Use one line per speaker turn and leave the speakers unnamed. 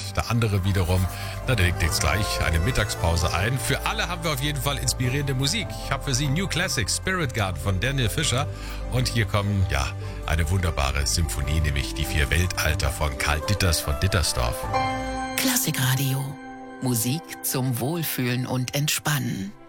Der andere wiederum, der legt jetzt gleich eine Mittagspause ein. Für alle haben wir auf jeden Fall inspirierende Musik. Ich habe für Sie New Classics, Spirit Guard von Daniel Fischer. Und hier kommen, eine wunderbare Symphonie, nämlich die 4 Weltalter von Karl Ditters von Dittersdorf.
Klassikradio. Musik zum Wohlfühlen und Entspannen.